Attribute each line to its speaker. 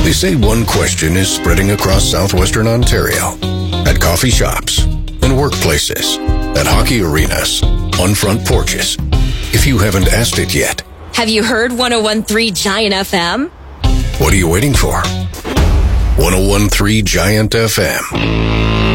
Speaker 1: They say one question is spreading across southwestern Ontario. At coffee shops, in workplaces, at hockey arenas, on front porches. If you haven't asked it yet,
Speaker 2: have you heard 101.3 Giant FM?
Speaker 1: What are you waiting for? 101.3 Giant FM.